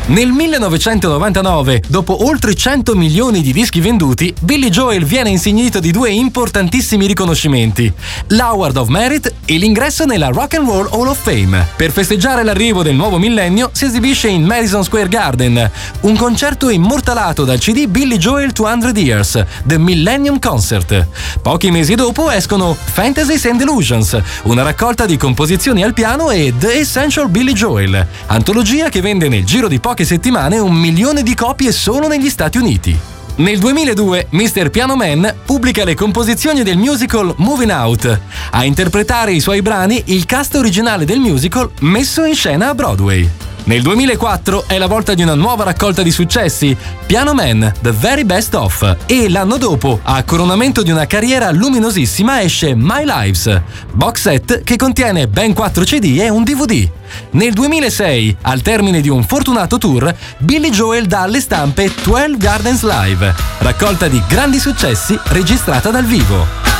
Nel 1999, dopo oltre 100 milioni di dischi venduti, Billy Joel viene insignito di 2 importantissimi riconoscimenti: l'Award of Merit e l'ingresso nella Rock and Roll Hall of Fame. Per festeggiare l'arrivo del nuovo millennio si esibisce in Madison Square Garden un concerto immortalato dal CD Billy Joel 200 Years, The Millennium Concert. Pochi mesi dopo escono Fantasies and Illusions, una raccolta di composizioni al piano, e The Essential Billy Joel, antologia che vende nel giro di poche settimane 1 milione di copie solo negli Stati Uniti. Nel 2002 Mr. Piano Man pubblica le composizioni del musical Moving Out. A interpretare i suoi brani il cast originale del musical messo in scena a Broadway. Nel 2004 è la volta di una nuova raccolta di successi, Piano Man, The Very Best Of, e l'anno dopo, a coronamento di una carriera luminosissima, esce My Lives, box set che contiene ben 4 CD e un DVD. Nel 2006, al termine di un fortunato tour, Billy Joel dà alle stampe 12 Gardens Live, raccolta di grandi successi registrata dal vivo.